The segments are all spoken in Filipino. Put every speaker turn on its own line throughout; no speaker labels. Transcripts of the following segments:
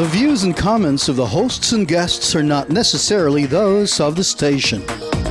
The views and comments of the hosts and guests are not necessarily those of the station.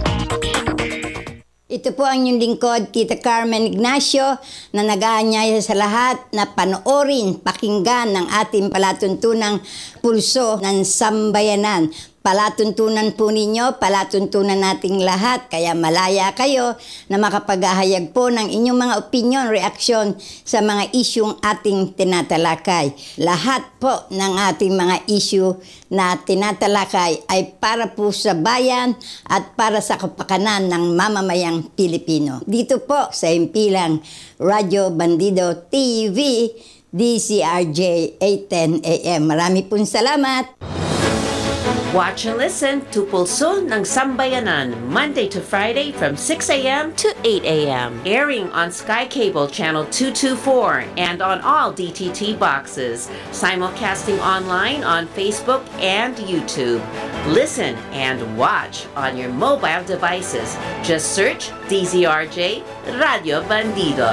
Ito po ang inyong lingkod, Tita Carmen Ignacio, na nag-aanyaya sa lahat na panoorin, pakinggan ng ating palatuntunang pulso ng sambayanan. Palatuntunan po ninyo, palatuntunan nating lahat, kaya malaya kayo na makapag-ahayag po ng inyong mga opinion, reaksyon sa mga isyung ating tinatalakay. Lahat po ng ating mga issue na tinatalakay ay para po sa bayan at para sa kapakanan ng mamamayang Pilipino. Dito po sa himpilang Radyo Bandido TV, DCRJ 810 AM. Marami pong salamat!
Watch and listen to Pulso ng Sambayanan, Monday to Friday from 6 a.m. to 8 a.m. Airing on Sky Cable Channel 224 and on all DTT boxes. Simulcasting online on Facebook and YouTube. Listen and watch on your mobile devices. Just search DZRJ Radio Bandido.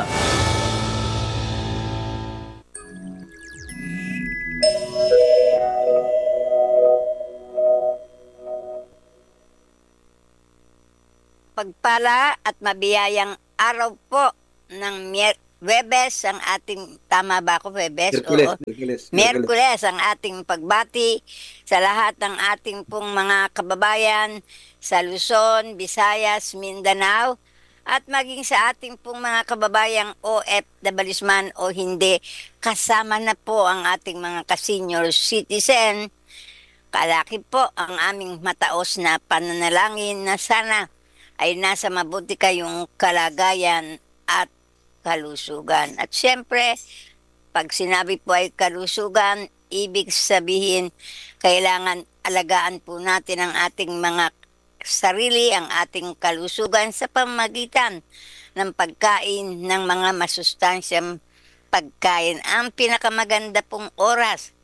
Pagpala at mabiyayang araw po ng Webes ang ating, tama ba ako, Webes? Miyerkules ang ating pagbati sa lahat ng ating pong mga kababayan sa Luzon, Visayas, Mindanao at maging sa ating pong mga kababayang OFWs man o hindi, kasama na po ang ating mga ka-senior citizen. Kalaki po ang aming mataos na pananalangin na sana ay nasa mabuti kayong kalagayan at kalusugan. At siyempre, pag sinabi po ay kalusugan, ibig sabihin, kailangan alagaan po natin ang ating mga sarili, ang ating kalusugan sa pamamagitan ng pagkain ng mga masustansyang pagkain. Ang pinakamaganda pong oras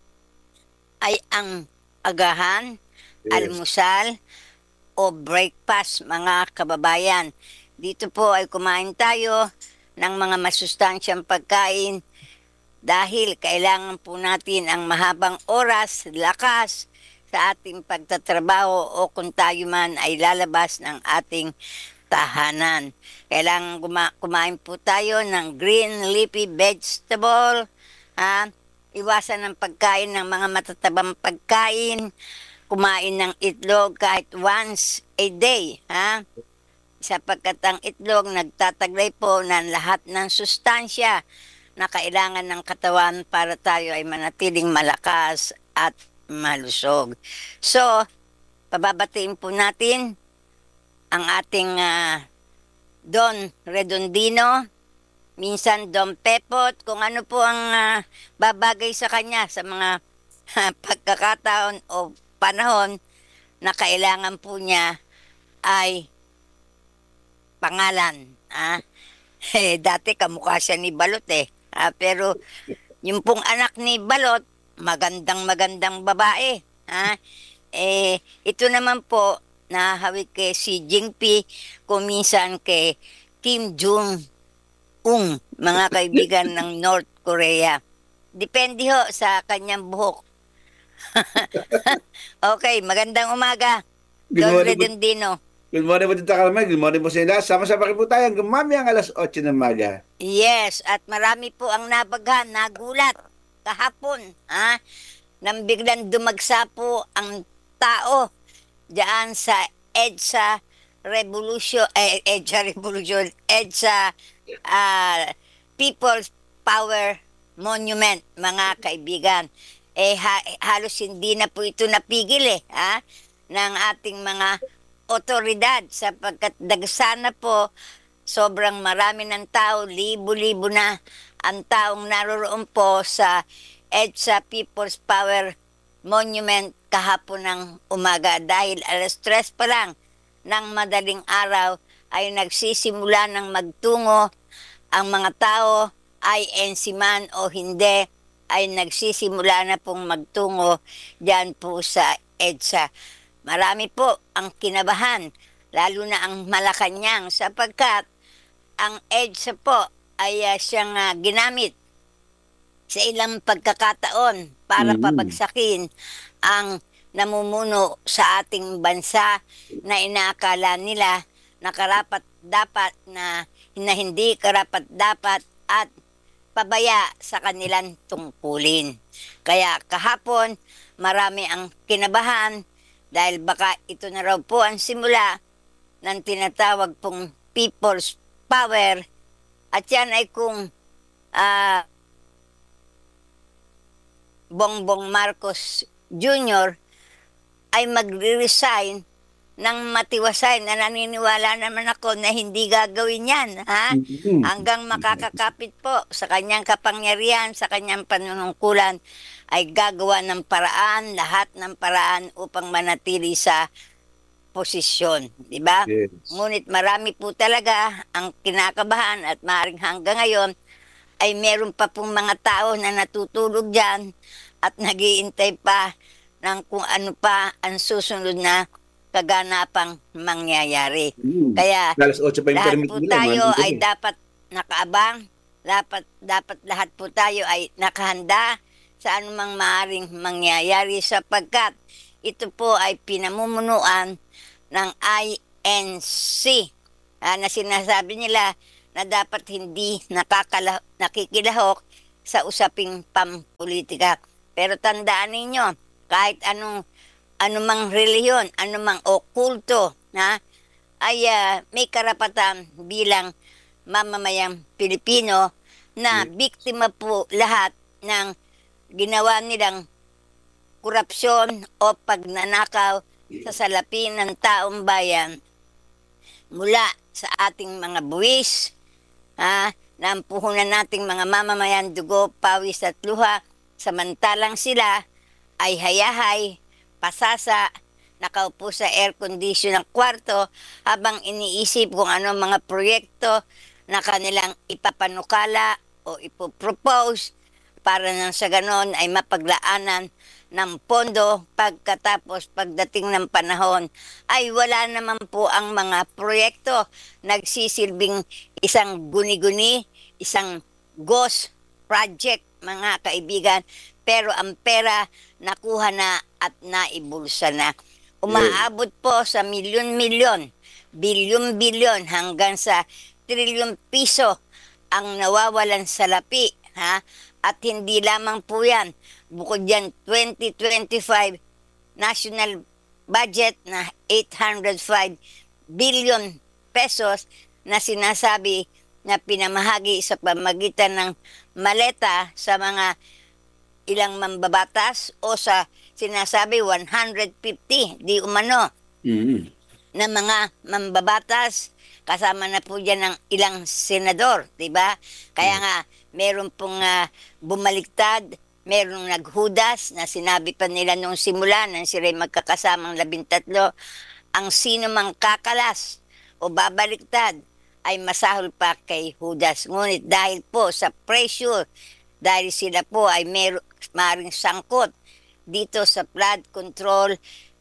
ay ang agahan, almusal, o breakfast, mga kababayan. Dito po ay kumain tayo ng mga masustansyang pagkain dahil kailangan po natin ang mahabang oras, lakas sa ating pagtatrabaho o kung tayo man ay lalabas ng ating tahanan. Kailangan kumain po tayo ng green leafy vegetable, iwasan ng pagkain ng mga matatabang pagkain, kumain ng itlog kahit once a day, sapagkat ang itlog nagtataglay po ng lahat ng sustansya na kailangan ng katawan para tayo ay manatiling malakas at malusog. So, pababatiin po natin ang ating Don Redondino, minsan Don Pepot, kung ano po ang babagay sa kanya sa mga pagkakataon o panahon na kailangan po niya ay pangalan. Dati kamukha siya ni Balot pero yung pong anak ni Balot, magandang babae. Ito naman po, nahawig kay si Jinping, kuminsan kay Kim Jong-un, mga kaibigan ng North Korea. Depende ho sa kanyang buhok. Okay, magandang umaga, Don Redondino.
Good morning po, Tita Carmen. Good morning po sa inyo. Sama-sama po tayo hanggang mamayang alas 8 ng umaga.
Yes, at marami po ang nabaghan, nagulat kahapon, nang biglang dumagsa po ang tao diyan sa EDSA People's Power Monument, mga kaibigan. Halos hindi na po ito napigil ng ating mga otoridad sapagkat dagsana po, sobrang marami ng tao, libo-libo na ang taong naroroon po sa EDSA People's Power Monument kahapon ng umaga dahil alas 3 pa lang ng madaling araw ay nagsisimula ng magtungo ang mga tao, INC man o hindi, ay nagsisimula na pong magtungo diyan po sa EDSA. Marami po ang kinabahan, lalo na ang Malacanang sapagkat ang EDSA po ay siyang ginamit sa ilang pagkakataon para pabagsakin ang namumuno sa ating bansa na inaakala nila na karapat dapat na hindi karapat dapat at pabaya sa kanilang tungkulin. Kaya kahapon, marami ang kinabahan dahil baka ito na raw po ang simula ng tinatawag pong People's Power at yan ay kung Bongbong Marcos Jr. ay magre-resign ng matiwasay na naniniwala naman ako na hindi gagawin yan, ha? Hanggang makakakapit po sa kanyang kapangyarihan, sa kanyang panunungkulan, ay gagawa ng paraan, lahat ng paraan upang manatili sa posisyon, di ba?
Yes.
Ngunit marami po talaga ang kinakabahan at maaaring hanggang ngayon ay meron pa pong mga tao na natutulog dyan at nag-iintay pa ng kung ano pa ang susunod na kaganapang mangyayari. Kaya
Alas 8 pa yung
lahat
permit
po
nila,
tayo
maliban
ay
eh.
dapat nakaabang, dapat lahat po tayo ay nakahanda sa anumang maaring mangyayari sapagkat ito po ay pinamumunuan ng INC na sinasabi nila na dapat hindi nakikilahok sa usaping pampolitika. Pero tandaan ninyo, kahit anumang reliyon, anumang okulto, ay may karapatan bilang mamamayang Pilipino na biktima po lahat ng ginawa nilang korupsyon o pagnanakaw sa salapi ng taong bayan mula sa ating mga buwis, na ang puhunan nating mga mamamayan dugo, pawis at luha, samantalang sila ay hayahay, pasasa, nakaupo sa air condition ng kwarto habang iniisip kung ano mga proyekto na kanilang ipapanukala o ipopropose para nang sa ganon ay mapaglaanan ng pondo pagkatapos pagdating ng panahon ay wala naman po ang mga proyekto. Nagsisilbing isang guni-guni, isang ghost project mga kaibigan, pero ang pera nakuha na at naibulsa na. Umaabot po sa milyon-milyon, bilyon-bilyon hanggang sa trilyon piso ang nawawalan sa lapi, At hindi lamang po yan. Bukod yan, 2025 national budget na 805 billion pesos na sinasabi na pinamahagi sa pamagitan ng maleta sa mga ilang mambabatas o sa sinasabi 150 di umano na mga mambabatas, kasama na po dyan ng ilang senador, di ba? Kaya nga, meron pong bumaliktad, merong naghudas na sinabi pa nila nung simula nang sila'y magkakasamang 13, ang sino mang kakalas o babaliktad ay masahol pa kay Judas. Ngunit dahil po sa pressure, dahil sila po ay maring sangkot dito sa flood control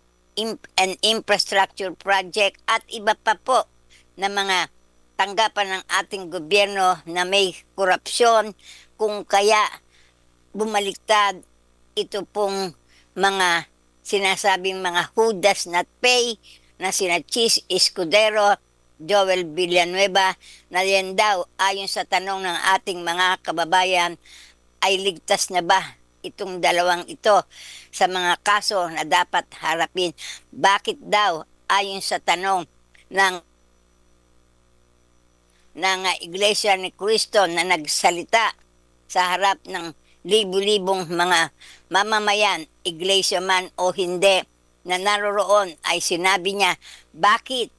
and infrastructure project at iba pa po na mga tanggapan ng ating gobyerno na may korupsyon, kung kaya bumaliktad ito pong mga sinasabing mga Judas not pay na sina Chis Escudero, Joel Villanueva, na yan daw ayon sa tanong ng ating mga kababayan ay ligtas na ba itong dalawang ito sa mga kaso na dapat harapin. Bakit daw ayon sa tanong ng Iglesia ni Cristo na nagsalita sa harap ng libu-libong mga mamamayan, iglesia man o hindi, na naroroon ay sinabi niya, bakit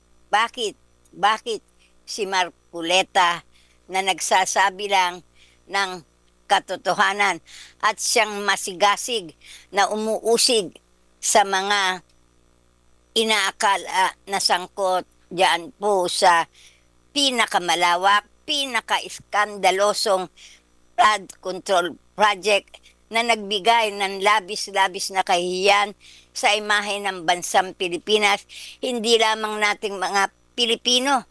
si Marcoleta na nagsasabi lang ng katotohanan at siyang masigasig na umuusig sa mga inaakala na sangkot diyan po sa pinakamalawak, pinaka-iskandalosong flood control project na nagbigay ng labis-labis na kahihiyan sa imahe ng bansang Pilipinas, hindi lamang nating mga Pilipino.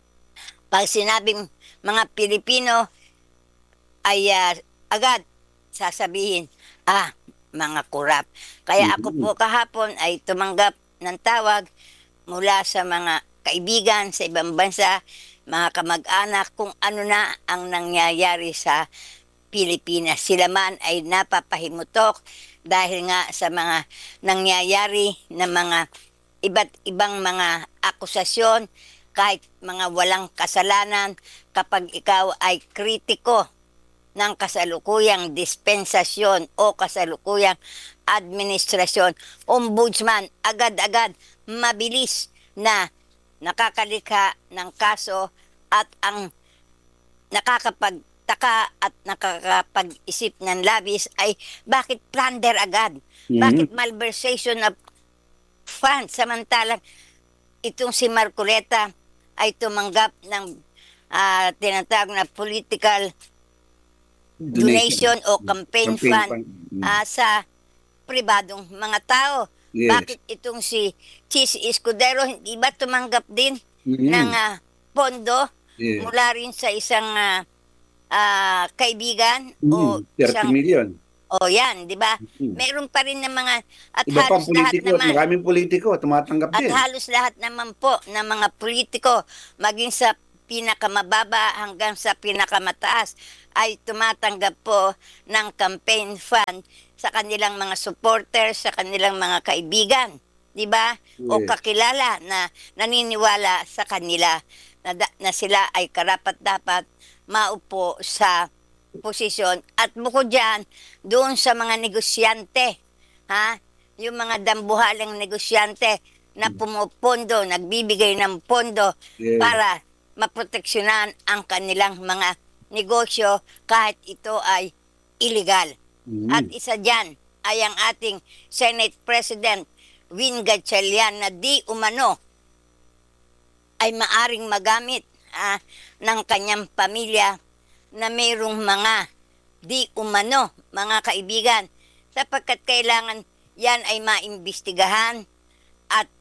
Pag sinabing mga Pilipino ay agad sasabihin, mga kurap. Kaya ako po kahapon ay tumanggap ng tawag mula sa mga kaibigan sa ibang bansa, mga kamag-anak, kung ano na ang nangyayari sa Pilipinas. Sila man ay napapahimutok dahil nga sa mga nangyayari na mga iba't ibang mga akusasyon, kahit mga walang kasalanan, kapag ikaw ay kritiko ng kasalukuyang dispensasyon o kasalukuyang administrasyon, ombudsman, agad-agad, mabilis na nakakalikha ng kaso at ang nakakapagtaka at nakakapag-isip ng labis ay bakit plunder agad? Bakit malversation of funds? Samantalang itong si Marcoleta ay tumanggap ng tinatawag na political donation o campaign fund sa pribadong mga tao.
Yes.
Bakit itong si Chis Escudero hindi ba tumanggap din ng pondo mula rin sa isang kaibigan o
30
isang
million.
yan, di ba? Meron pa rin ng mga at
Iba pang
halos lahat
politiko,
naman
maraming politiko tumatanggap
at
din.
halos lahat naman po ng mga politiko, maging sa pinakamababa hanggang sa pinakamataas, ay tumatanggap po ng campaign fund sa kanilang mga supporters, sa kanilang mga kaibigan, di ba? O
Yes.
kakilala na naniniwala sa kanila na sila ay karapat-dapat maupo sa posisyon. At bukod dyan, doon sa mga negosyante, yung mga dambuhalang negosyante na pumupondo, nagbibigay ng pondo
Yes.
para maproteksyonan ang kanilang mga negosyo kahit ito ay illegal. At isa dyan ay ang ating Senate President Win Gatchalian na di umano ay maaring magamit ng kanyang pamilya na mayroong mga di umano, mga kaibigan, sapagkat kailangan yan ay maimbestigahan at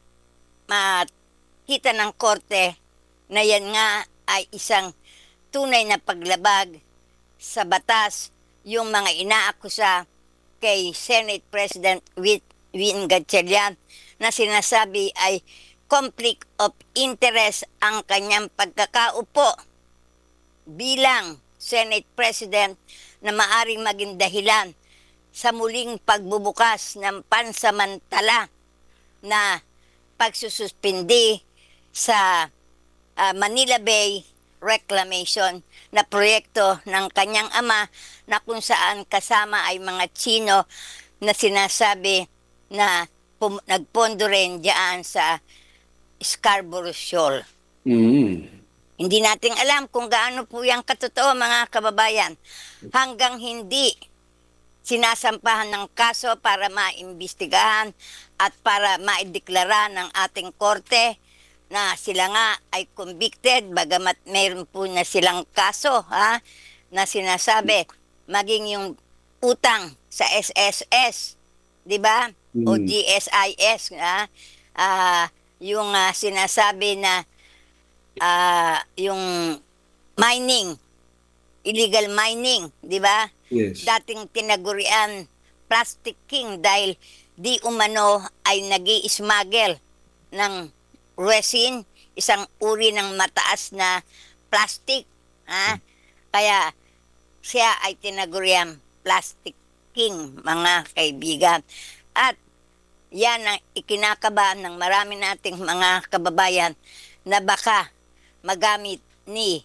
makita ng korte na yan nga ay isang tunay na paglabag sa batas, yung mga inaakusa kay Senate President Win Gatchalian na sinasabi ay conflict of interest ang kanyang pagkakaupo bilang Senate President na maaring maging dahilan sa muling pagbubukas ng pansamantala na pagsususpindi sa Manila Bay Reclamation na proyekto ng kanyang ama na kung saan kasama ay mga Chino na sinasabi na nagpondo rin diyan sa Scarborough Shoal. Hindi natin alam kung gaano po yung katotoo, mga kababayan, hanggang hindi sinasampahan ng kaso para maimbestigahan at para maideklara ng ating korte na sila nga ay convicted, bagamat mayroon po na silang kaso na sinasabi, maging yung utang sa SSS, di ba? O GSIS, yung sinasabi na yung mining, illegal mining, di ba?
Yes.
Dating tinagurian plastic king dahil di umano ay nag-i-smuggle ng resin, isang uri ng mataas na plastic. Kaya siya ay tinagurian plastic king, mga kaibigan. At yan ang ikinakabahan ng marami nating mga kababayan na baka magamit ni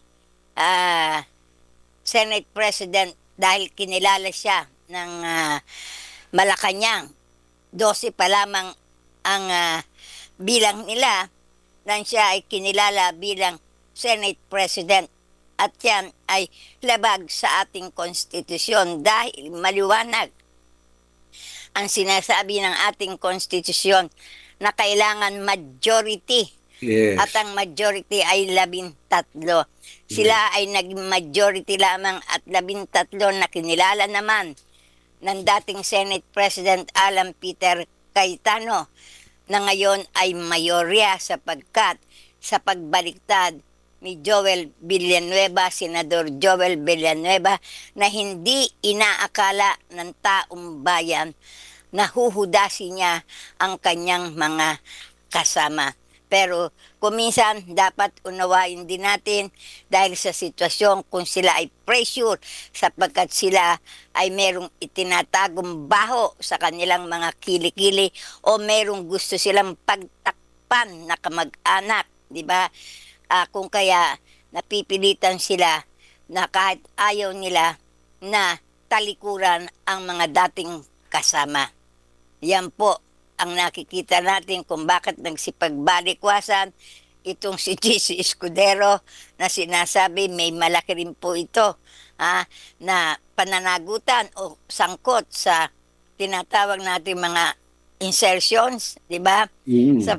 Senate President dahil kinilala siya ng Malacanang. 12 pa lamang ang bilang nila nang siya ay kinilala bilang Senate President. At yan ay labag sa ating konstitusyon dahil maliwanag ang sinasabi ng ating konstitusyon na kailangan majority.
Yes.
At ang majority ay 13. Sila ay naging majority lamang at 13 na kinilala naman ng dating Senate President Alan Peter Cayetano na ngayon ay mayorya sapagkat sa pagbaliktad ni Joel Villanueva, Senador Joel Villanueva, na hindi inaakala ng taong bayan na huhudasin niya ang kanyang mga kasama. Pero kuminsan dapat unawain din natin dahil sa sitwasyon kung sila ay pressure sapagkat sila ay merong itinatagong baho sa kanilang mga kilikili o merong gusto silang pagtakpan na kamag-anak, di ba? Kung kaya napipilitan sila na kahit ayaw nila na talikuran ang mga dating kasama. Yan po ang nakikita natin kung bakit nagsipagbalikwasan itong si GC Escudero na sinasabi may malaki rin po ito na pananagutan o sangkot sa tinatawag natin mga insertions, di ba? Sa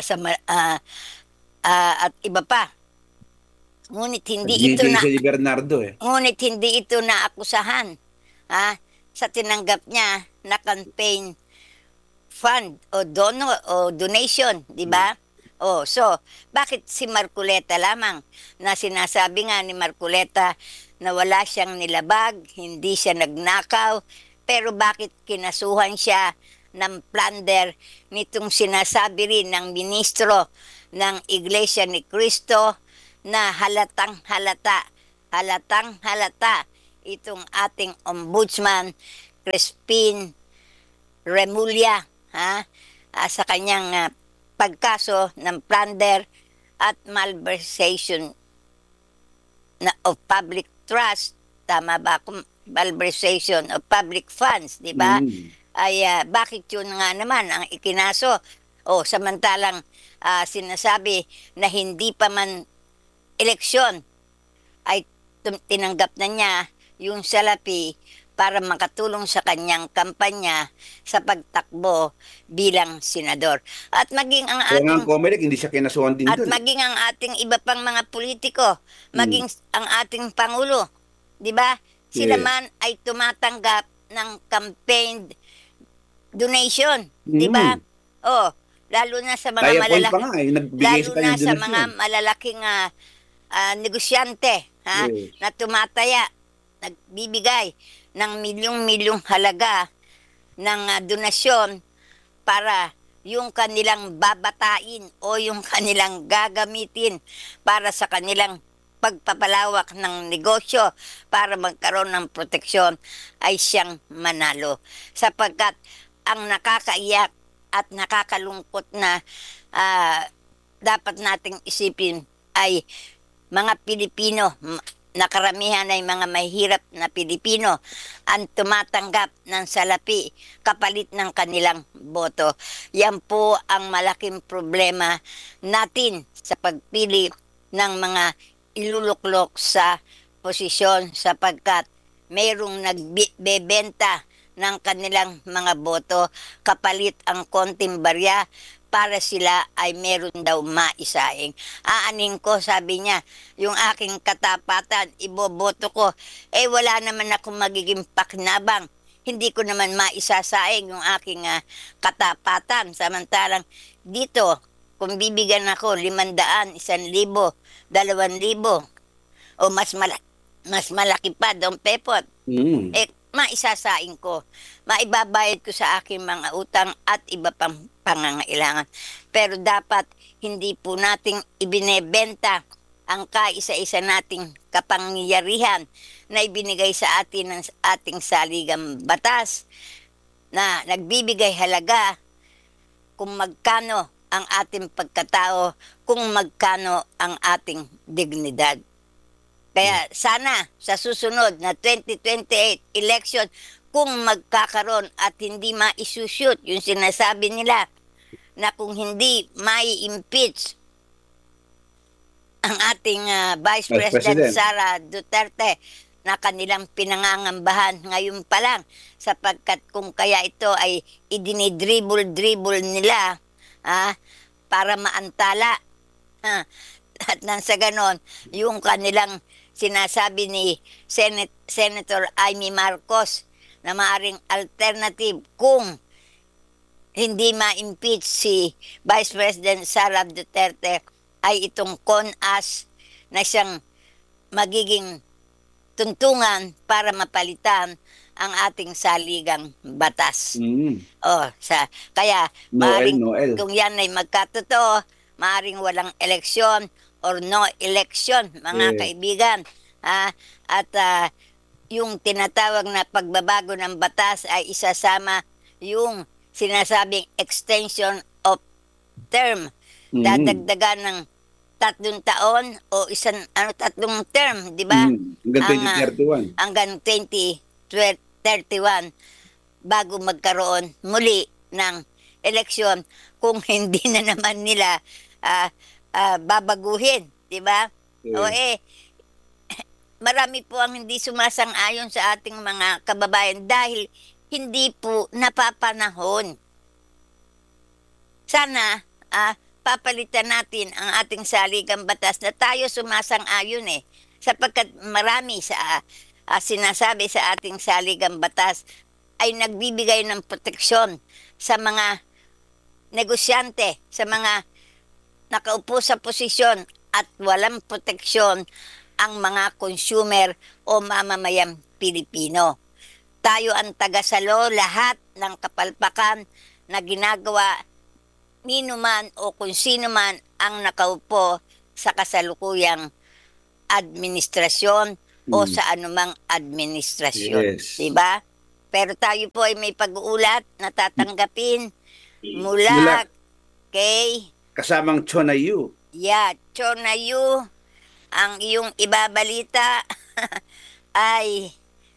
at iba pa. Ngunit hindi ito na
si Bernardo
Ngunit hindi ito naakusahan sa tinanggap niya na campaign fund o donation, di ba? So bakit si Marcoleta lamang na sinasabi nga ni Marcoleta na wala siyang nilabag, hindi siya nagnakaw, pero bakit kinasuhan siya ng plunder nitong sinasabi rin ng ministro ng Iglesia ni Cristo na halatang halata itong ating ombudsman Crispin Remulla sa kanyang pagkaso ng plunder at malversation of public trust, tama ba? Malversation of public funds, di ba? Ay bakit yun nga naman ang ikinaso? Samantalang sinasabi na hindi pa man eleksyon ay tinanggap na niya yung salapi para makatulong sa kanyang kampanya sa pagtakbo bilang senador. At maging ang ating
Comelec, hindi siya kinasuhan din
at
doon.
maging ang ating iba pang mga politiko, maging ang ating pangulo, 'di ba? Sila man ay tumatanggap ng campaign donation, 'di ba? Lalo na sa mga malalaking negosyante na tumataya, nagbibigay ng milyong-milyong halaga ng donasyon para yung kanilang babatain o yung kanilang gagamitin para sa kanilang pagpapalawak ng negosyo para magkaroon ng proteksyon ay siyang manalo. Sapagkat ang nakakaiyak at nakakalungkot na dapat nating isipin ay mga Pilipino, na karamihan ay mga mahirap na Pilipino ang tumatanggap ng salapi kapalit ng kanilang boto. Yan po ang malaking problema natin sa pagpili ng mga iluluklok sa posisyon sapagkat mayroong nagbebenta ng kanilang mga boto kapalit ang konting barya para sila ay meron daw maisaing. Aaning ko, sabi niya, yung aking katapatan, iboboto ko. Wala naman akong magiging paknabang. Hindi ko naman maisasaing yung aking katapatan. Samantalang dito, kung bibigyan ako 500, 1,000, 2,000, o mas malaki pa, Don Pepot, maisasaing ko. Maibabayad ko sa aking mga utang at iba pang pangangailangan. Pero dapat hindi po nating ibinebenta ang kaisa-isa nating kapangyarihan na ibinigay sa atin ng ating saligang batas na nagbibigay halaga kung magkano ang ating pagkatao, kung magkano ang ating dignidad. Kaya sana sa susunod na 2028 election, kung magkakaroon at hindi ma-isushoot yung sinasabi nila na kung hindi mai-impeach ang ating Vice President Sara Duterte na kanilang pinangangambahan ngayon pa lang sapagkat kung kaya ito ay idinidribble nila para maantala at nang sa ganon yung kanilang sinasabi ni Senator Amy Marcos na maaring alternative kung hindi ma-impeach si Vice President Sara Duterte ay itong CONAS na siyang magiging tuntungan para mapalitan ang ating saligang batas. Kaya maaring kung yan ay magkatotoo, maaring walang eleksyon or no election, mga kaibigan. At yung tinatawag na pagbabago ng batas ay isasama yung sinasabing extension of term. Dadagdagan ng 3 taon o 3 term, di ba?
Hanggang 2031.
Hanggang 2031 bago magkaroon muli ng eleksyon kung hindi na naman nila babaguhin, di ba? Marami po ang hindi sumasang-ayon sa ating mga kababayan dahil hindi po napapanahon. Sana papalitan natin ang ating saligang batas na tayo sumasang-ayon sapagkat marami sa sinasabi sa ating saligang batas ay nagbibigay ng proteksyon sa mga negosyante, sa mga nakaupo sa posisyon at walang proteksyon ang mga consumer o mamamayang Pilipino. Tayo ang tagasalo lahat ng kapalpakan na ginagawa nino man o kung sino man ang nakaupo sa kasalukuyang administrasyon o sa anumang administrasyon. Diba? Pero tayo po ay may pag-uulat na tatanggapin mula kay
kasamang Chonayu.
Chonayu. Ang iyong ibabalita ay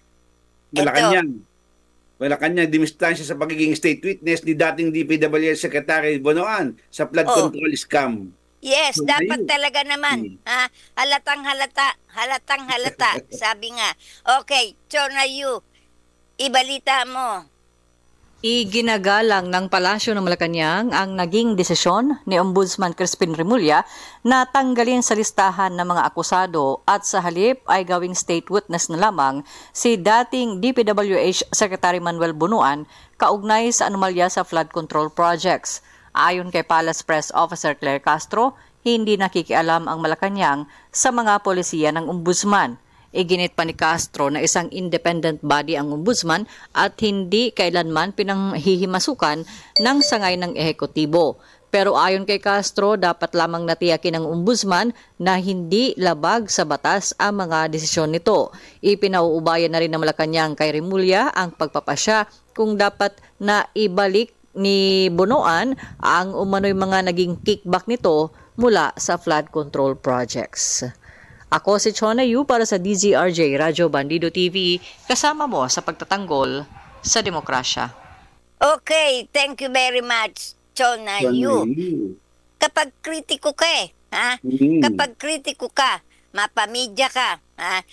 Malacanang dimistansya sa pagiging state witness ni dating DPWH Secretary Bonoan sa flood control scam.
Yes, dapat talaga naman. Halatang halata. Sabi nga. Okay, Chonayu, ibalita mo.
Iginagalang ng Palasyo ng Malacanang ang naging desisyon ni Ombudsman Crispin Remulla na tanggalin sa listahan ng mga akusado at sa halip ay gawing state witness na lamang si dating DPWH Secretary Manuel Bunuan kaugnay sa anomalya sa flood control projects. Ayon kay Palace Press Officer Claire Castro, hindi nakikialam ang Malacanang sa mga polisiya ng Ombudsman. Iginit pa ni Castro na isang independent body ang ombudsman at hindi kailanman pinanghihimasukan ng sangay ng ehekutibo. Pero ayon kay Castro, dapat lamang natiyakin ng ombudsman na hindi labag sa batas ang mga desisyon nito. Ipinauubayan na rin ng Malacanang kay Remulla ang pagpapasya kung dapat na ibalik ni Bonoan ang umano'y mga naging kickback nito mula sa flood control projects. Ako si Chonayu para sa DZRJ Radyo Bandido TV, kasama mo sa pagtatanggol sa demokrasya.
Okay, thank you very much, Chonayu. Kapag kritiko ka kapag kritiko ka, mapamedya ka,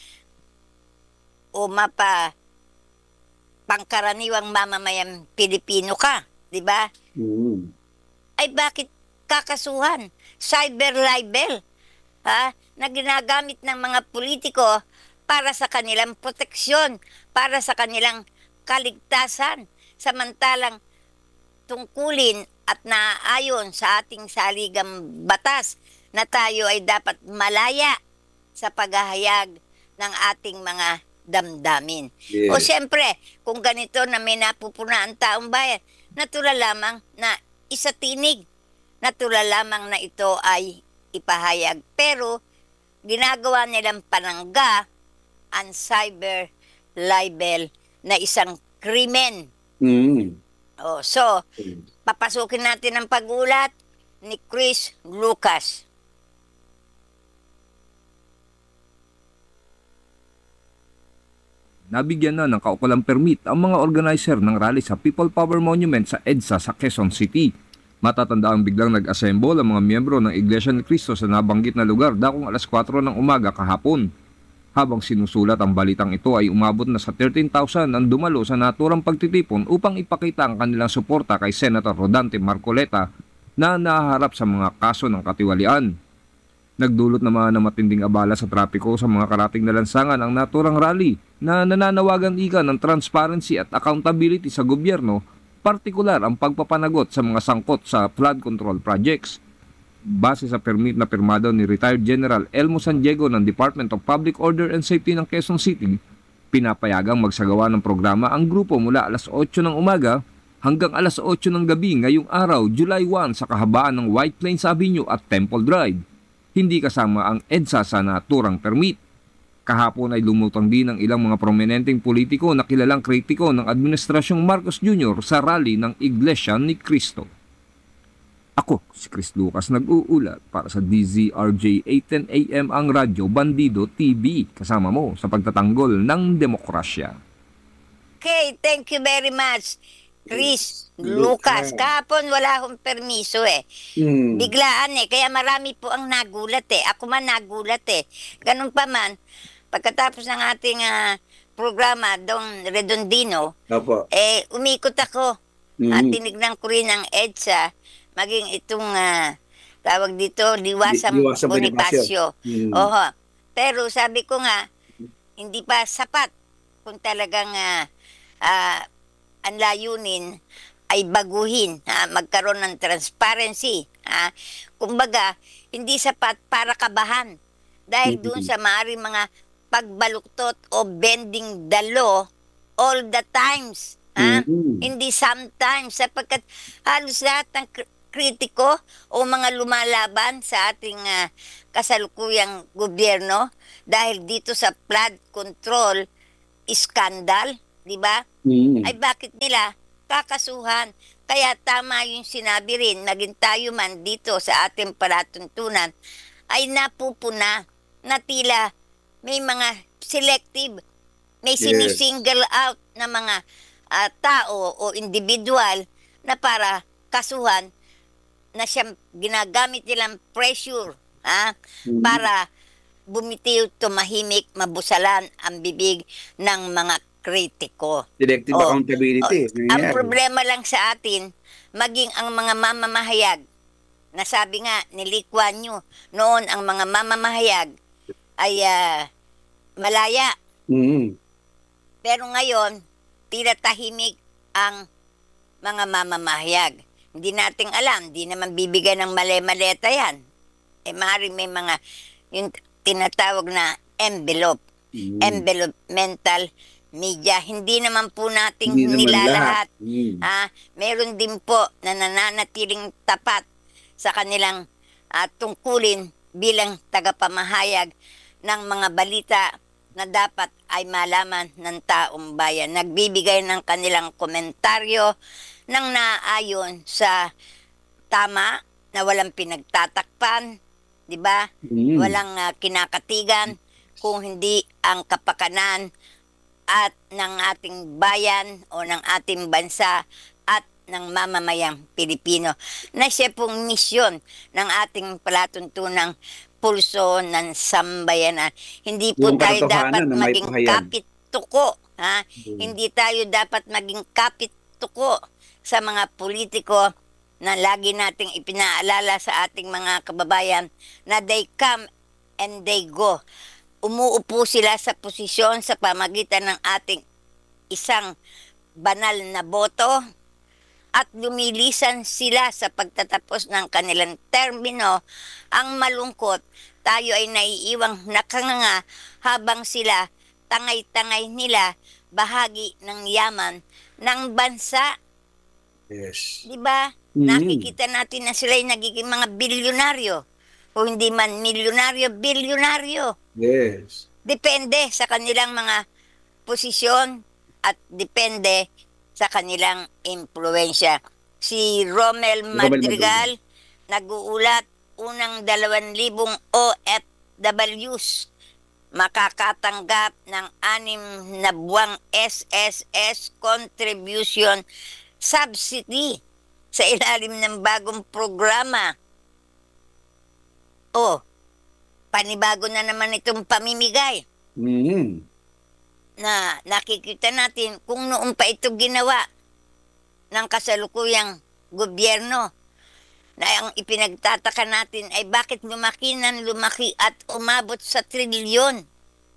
o pangkaraniwang mamamayang Pilipino ka, di ba? Ay bakit kakasuhan? Cyber libel, na ginagamit ng mga politiko para sa kanilang proteksyon, para sa kanilang kaligtasan, samantalang tungkulin at naaayon sa ating saligang batas na tayo ay dapat malaya sa paghahayag ng ating mga damdamin.
Yes.
O siyempre, kung ganito na may napupuna ang taong bayan, natural lamang na isatinig, natural lamang na ito ay ipahayag. Pero ginagawa nilang panangga ang cyber libel na isang krimen. So, papasukin natin ang pag-ulat ni Chris Lucas.
Nabigyan na ng kaukulang permit ang mga organizer ng rally sa People Power Monument sa EDSA sa Quezon City. Matatanda ang biglang nag-assemble ang mga miyembro ng Iglesia ni Cristo sa nabanggit na lugar dakong alas 4 ng umaga kahapon. Habang sinusulat ang balitang ito ay umabot na sa 13,000 ang dumalo sa naturang pagtitipon upang ipakita ang kanilang suporta kay Senator Rodante Marcoleta na nahaharap sa mga kaso ng katiwalian. Nagdulot naman ng matinding abala sa trapiko sa mga karating na lansangan ang naturang rally na nananawagan ika ng transparency at accountability sa gobyerno, partikular ang pagpapanagot sa mga sangkot sa flood control projects. base sa permit na pirmado ni retired General Elmo San Diego ng Department of Public Order and Safety ng Quezon City, pinapayagang magsagawa ng programa ang grupo mula alas 8 ng umaga hanggang alas 8 ng gabi ngayong araw, July 1 sa kahabaan ng White Plains Avenue at Temple Drive. Hindi kasama ang EDSA sa naturang permit. Kahapon ay lumutang din ng ilang mga prominenteng politiko na kilalang kritiko ng Administrasyong Marcos Jr. sa rally ng Iglesia ni Cristo. Ako, si Chris Lucas nag-uulat para sa DZRJ 810 AM ang Radyo Bandido TV, kasama mo sa pagtatanggol ng demokrasya.
Okay, thank you very much, Chris Lucas. Kahapon wala akong permiso Biglaan kaya marami po ang nagulat Ako man nagulat Ganun pa man, pagkatapos ng ating programa, Don Redondino,
Opo.
umikot ako at tinignan ko rin ang EDSA, maging itong tawag dito, Liwasang Bonifacio. Oho. Pero sabi ko nga, hindi pa sapat kung talagang ang layunin ay baguhin, magkaroon ng transparency. Kumbaga, hindi sapat para kabahan. Dahil doon sa maaaring mga pagbaluktot o bending the law all the times. Hindi sometimes, sapagkat halos lahat ng kritiko o mga lumalaban sa ating kasalukuyang gobyerno dahil dito sa flood control scandal, di ba? Ay bakit nila kakasuhan? Kaya tama yung sinabi rin, naging tayo man dito sa ating palatuntunan, ay napupuna na tila may mga selective, may sinisingle out na mga tao o individual na para kasuhan na siyang ginagamit nilang pressure para bumitiw, tumahimik, mabusalan ang bibig ng mga kritiko.
Selective accountability.
Ang problema lang sa atin, maging ang mga mamamahayag, nasabi nga ni Lee Kuan Yew, noon ang mga mamamahayag ay malaya. Pero ngayon, tila tahimik ang mga mamamahayag. Hindi nating alam, hindi naman bibigay ng mali-maleta yan. Maaaring may mga, yung tinatawag na envelope, envelopmental media. Hindi naman po nating nilalahat. Meron din po na nananatiling tapat sa kanilang tungkulin bilang tagapamahayag ng mga balita na dapat ay malaman ng taong bayan. Nagbibigay ng kanilang komentaryo nang naayon sa tama na walang pinagtatakpan, di ba? Walang kinakatigan kung hindi ang kapakanan at ng ating bayan o ng ating bansa at ng mamamayang Pilipino. Na siya pong misyon ng ating palatuntunang pulso ng sambayanan. Hindi po tayo dapat maging kapit-tuko. Hindi tayo dapat maging kapit-tuko sa mga politiko na lagi nating ipinaalala sa ating mga kababayan na they come and they go. Umuupo sila sa posisyon sa pamagitan ng ating isang banal na boto at lumilisan sila sa pagtatapos ng kanilang termino. Ang malungkot, tayo ay naiiwang nakanganga habang sila tangay-tangay nila bahagi ng yaman ng bansa.
Yes.
Diba? Nakikita natin na sila ay nagiging mga bilyonaryo. O hindi man milyonaryo, bilyonaryo.
Yes.
Depende sa kanilang mga posisyon at depende sa kanilang impluensya. Si Romel Madrigal nag-uulat, unang 2,000 OFWs makakatanggap ng 6 na buwang SSS contribution subsidy sa ilalim ng bagong programa. Panibago na naman itong pamimigay. Na nakikita natin kung noon pa ito ginawa ng kasalukuyang gobyerno, na ang ipinagtataka natin ay bakit lumaki at umabot sa trilyon.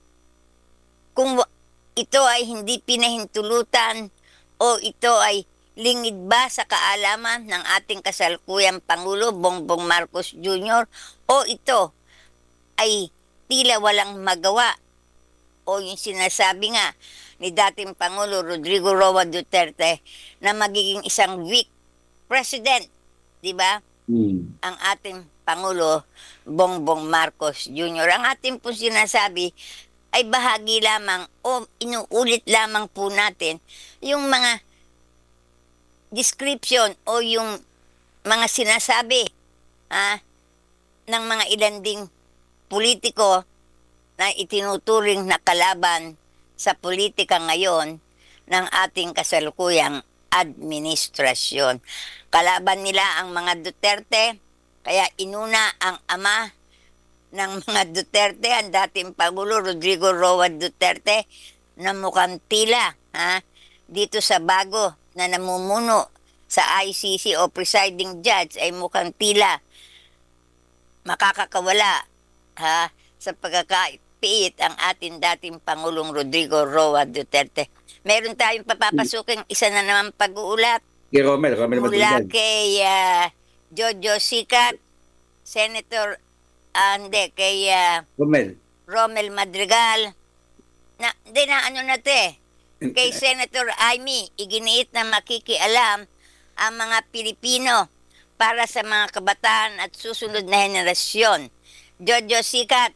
Kung ito ay hindi pinahintulutan o ito ay lingid ba sa kaalaman ng ating kasalukuyang Pangulo Bongbong Marcos Jr. o ito ay tila walang magawa o yung sinasabi nga ni dating Pangulo Rodrigo Roa Duterte na magiging isang weak president, di ba? Ang ating Pangulo Bongbong Marcos Jr. Ang ating po sinasabi ay bahagi lamang o inuulit lamang po natin yung mga description o yung mga sinasabi ng mga ilan ding politiko na itinuturing na kalaban sa politika ngayon ng ating kasalukuyang administrasyon. Kalaban nila ang mga Duterte, kaya inuna ang ama ng mga Duterte, ang dating Pangulo Rodrigo Roa Duterte, na mukhang tila dito sa bago na namumuno sa ICC o presiding judge ay mukhang tila makakakawala sa pagkakapiit ang ating dating Pangulong Rodrigo Roa Duterte. Meron tayong papapasuking isa na naman pag-uulat
Kay Romel
mula
Madrigal.
kay Jojo Sicat, Senator kay Romel Madrigal, kay Senator Amy, iginiit na makikialam ang mga Pilipino para sa mga kabataan at susunod na henerasyon. Jojo Sicat,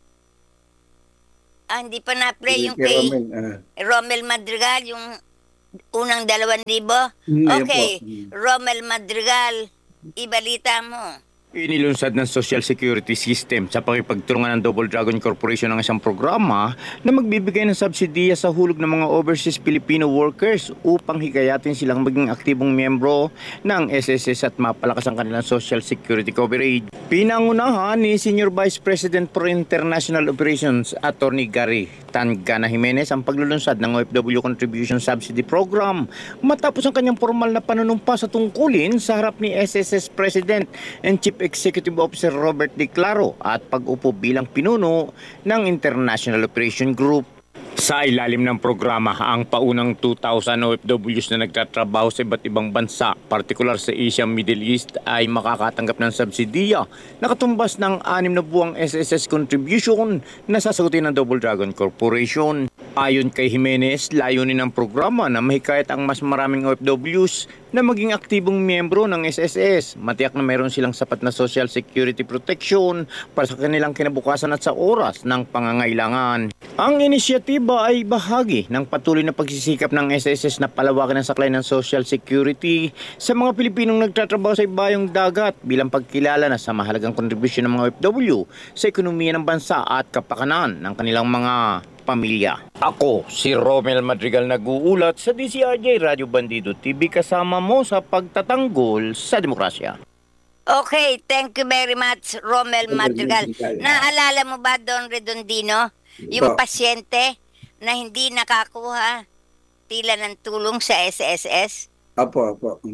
hindi pa na-play yung kay Romel Madrigal, yung unang 2,000. Okay, Romel Madrigal, ibalita mo.
Inilunsad ng Social Security System sa pakipagtulungan ng Double Dragon Corporation ng isang programa na magbibigay ng subsidiya sa hulog ng mga overseas Filipino workers upang hikayatin silang maging aktibong miyembro ng SSS at mapalakas ang kanilang Social Security coverage. Pinangunahan ni Senior Vice President for International Operations Attorney Gary Tangana Jimenez ang paglulunsad ng OFW Contribution Subsidy Program matapos ang kanyang formal na panunumpa sa tungkulin sa harap ni SSS President and Chief Executive Officer Robert D. Claro at pag-upo bilang pinuno ng International Operation Group. Sa ilalim ng programa, ang paunang 2,000 OFWs na nagtatrabaho sa iba't ibang bansa, partikular sa Asia, Middle East, ay makakatanggap ng subsidiya na katumbas ng 6 na buwang SSS contribution na sasagutin ng Double Dragon Corporation. Ayon kay Jimenez, layunin ng programa na mahikayat ang mas maraming OFWs na maging aktibong miyembro ng SSS. Matiyak na mayroon silang sapat na social security protection para sa kanilang kinabukasan at sa oras ng pangangailangan. Ang inisyatiba ay bahagi ng patuloy na pagsisikap ng SSS na palawakin ang saklay ng social security sa mga Pilipinong nagtatrabaho sa ibayong dagat bilang pagkilala na sa mahalagang kontribusyon ng mga OFW sa ekonomiya ng bansa at kapakanan ng kanilang mga pamilya. Ako, si Romel Madrigal, nag-uulat sa DCRJ Radio Bandido TV, kasama mo sa pagtatanggol sa demokrasya.
Okay, thank you very much, Romel Madrigal. Naalala mo ba, Don Redondino, yung pasyente na hindi nakakuha tila ng tulong sa SSS?
Apo.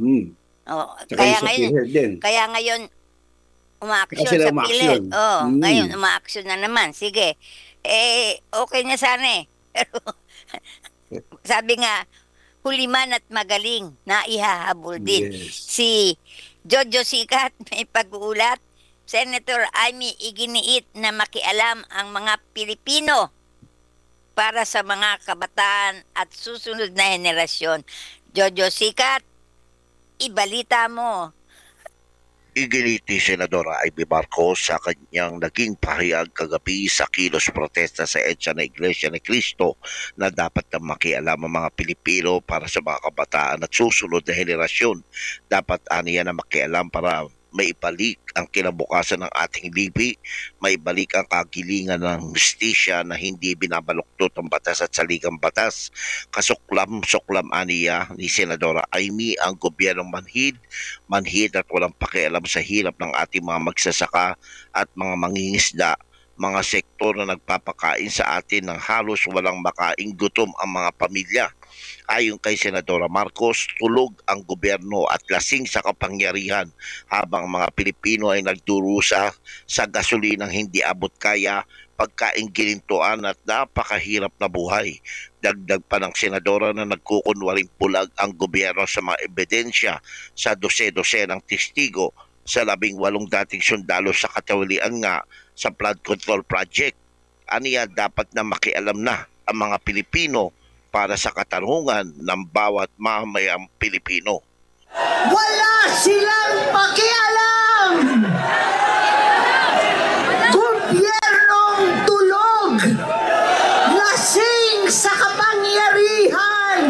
Kaya ngayon umaaksyon sa pilit. Ngayon umaaksyon na naman. Sige. Okay na sana Pero sabi nga, huliman at magaling na ihahabol din.
Yes.
Si Jojo Sicat may pag-uulat, Senator Amy iginiit na makialam ang mga Pilipino para sa mga kabataan at susunod na henerasyon. Jojo Sicat, ibalita mo.
Iginiti Senadora Amy Marcos sa kanyang naging pahayag kagabi sa kilos protesta sa EDSA na Iglesia ni Cristo na dapat na makialam ang mga Pilipino para sa mga kabataan at susunod na henerasyon. Dapat aniya na makialam para maibalik ang kinabukasan ng ating libi, maibalik ang kagilingan ng justisya na hindi binabaluktot ang batas at saligang batas. Kasuklam-suklam aniya ni Senadora Amy ang gobyernong manhid at walang pakialam sa hirap ng ating mga magsasaka at mga mangingisda, mga sektor na nagpapakain sa atin ng halos walang makaing gutom ang mga pamilya. Ayon kay Senadora Marcos, tulog ang gobyerno at lasing sa kapangyarihan habang mga Pilipino ay nagdurusa sa gasolinang hindi abot kaya, pagkaing ginintuan at napakahirap na buhay. Dagdag pa ng senadora na nagkukunwaring pulag ang gobyerno sa mga ebidensya sa dose-dose ng testigo sa 18 dating sundalo sa katawalian nga sa flood control project. Aniya dapat na makialam na ang mga Pilipino para sa katarungan ng bawat mamamayang Pilipino.
Wala silang pakialam! Gobyernong tulog! Lasing sa kapangyarihan!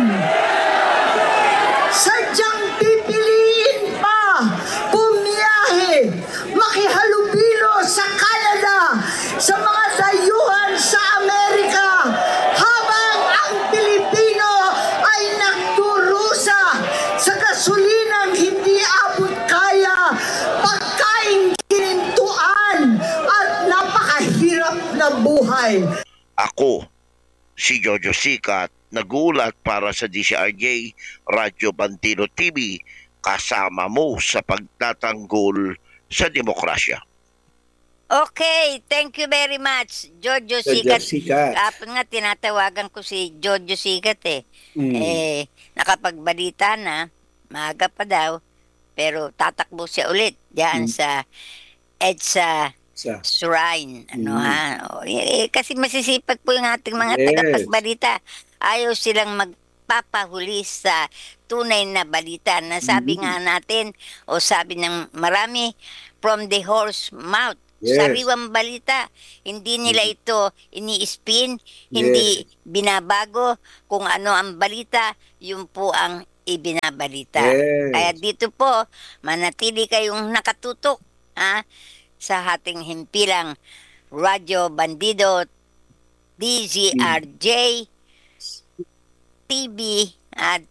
Sadyang pipiliin pa bumiyahe, makihalubilo sa Canada, sa mga dayuhan sa Amerika, habang ang Pilipino ay nagdurusa sa gasulinang hindi abot kaya, pagkain ginintuan at napakahirap na buhay.
Ako, si Jojo Sikat, nagulat para sa DCRJ Radyo Bandido TV, kasama mo sa pagtatanggol sa demokrasya.
Okay, thank you very much, Jojo Sikat. Kapag nga tinatawagan ko si Jojo Sikat nakapagbalita na, maaga pa daw, pero tatakbo siya ulit diyan sa EDSA Shrine. Kasi masisipag po yung ating mga tagapagbalita. Ayaw silang magpapahuli sa tunay na balita na sabi nga natin, o sabi ng marami, from the horse mouth. Sariwang balita. Hindi nila ito ini-spin, hindi binabago. Kung ano ang balita, yun po ang ibinabalita. Kaya dito po, manatili kayong nakatutok sa ating himpilang Radyo Bandido DZRJ TV at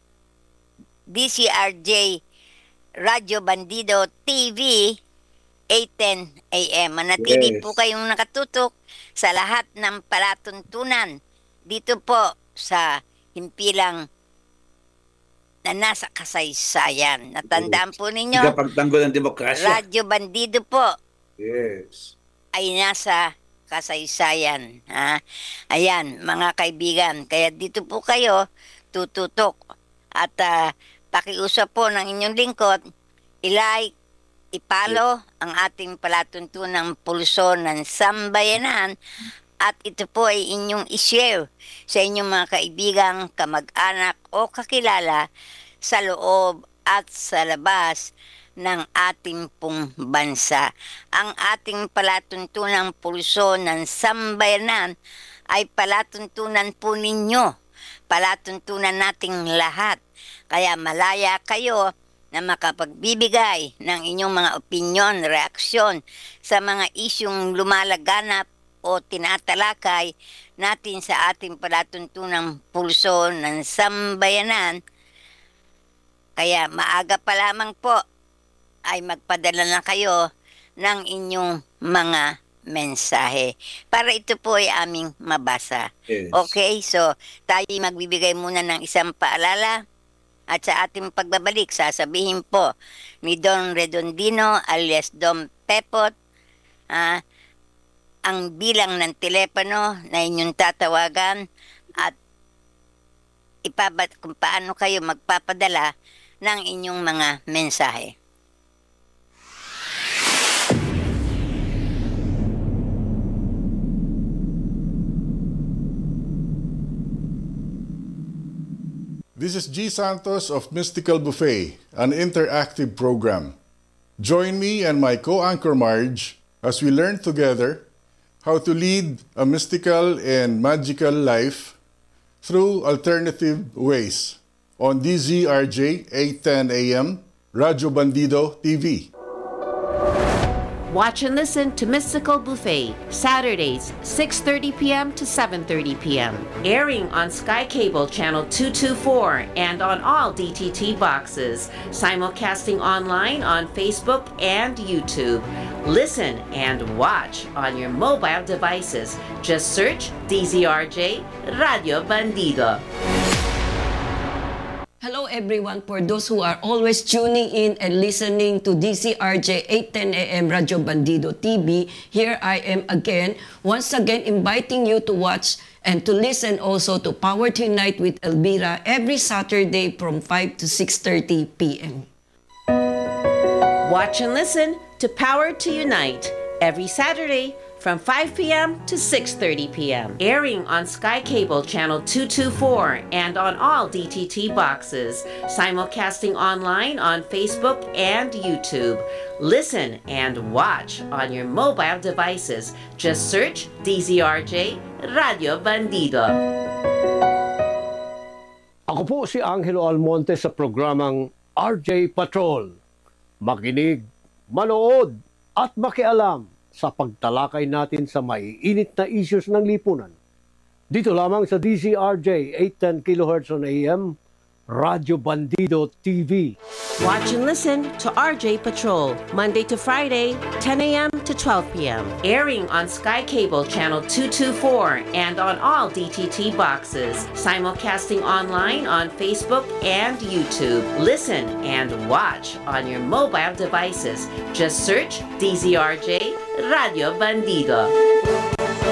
DCRJ Radyo Bandido TV 8:10 AM. Manatili po kayong nakatutok sa lahat ng palatuntunan dito po sa himpilang na nasa kasaysayan. Natandaan po ninyo,
Pagtanggol ng demokrasya.
Radyo Bandido po ay nasa kasaysayan. Ayan, mga kaibigan. Kaya dito po kayo tututok. At pakiusap po ng inyong lingkod, i-like, ipalo ang ating palatuntunang pulso ng sambayanan, at ito po ay inyong i-share sa inyong mga kaibigan, kamag-anak o kakilala sa loob at sa labas ng ating pong bansa. Ang ating palatuntunang pulso ng sambayanan ay palatuntunan po ninyo, palatuntunan nating lahat. Kaya malaya kayo na makapagbibigay ng inyong mga opinyon, reaksyon sa mga isyong lumalaganap o tinatalakay natin sa ating palatuntunang pulso ng sambayanan. Kaya maaga pa lamang po ay magpadala na kayo ng inyong mga mensahe para ito po ay aming mabasa. Okay, so tayo magbibigay muna ng isang paalala. At sa ating pagbabalik, sasabihin po ni Don Redondino alias Don Pepot ang bilang ng telepono na inyong tatawagan at kung paano kayo magpapadala ng inyong mga mensahe.
This is G. Santos of Mystical Buffet, an interactive program. Join me and my co-anchor Marge as we learn together how to lead a mystical and magical life through alternative ways on DZRJ 8:10 AM, Radyo Bandido TV.
Watch and listen to Mystical Buffet, Saturdays, 6:30 p.m. to 7:30 p.m. Airing on Sky Cable Channel 224 and on all DTT boxes. Simulcasting online on Facebook and YouTube. Listen and watch on your mobile devices. Just search DZRJ Radio Bandido.
Hello everyone, for those who are always tuning in and listening to DCRJ 810 AM Radio Bandido TV, here I am again, once again inviting you to watch and to listen also to Power to Unite with Elvira every Saturday from 5 to 6:30 p.m.
Watch and listen to Power to Unite every Saturday from 5 p.m. to 6:30 p.m. Airing on Sky Cable Channel 224 and on all DTT boxes. Simulcasting online on Facebook and YouTube. Listen and watch on your mobile devices. Just search DZRJ Radio Bandido.
Ako po si Angelo Almonte sa programang RJ Patrol. Makinig, manood at makialam sa pagtalakay natin sa maiinit na issues ng lipunan. Dito lamang sa DCRJ 810 kHz on AM, Radyo Bandido TV.
Watch and listen to RJ Patrol, Monday to Friday, 10 a.m. to 12 p.m. Airing on Sky Cable Channel 224 and on all DTT boxes. Simulcasting online on Facebook and YouTube. Listen and watch on your mobile devices. Just search DZRJ Radio Bandido.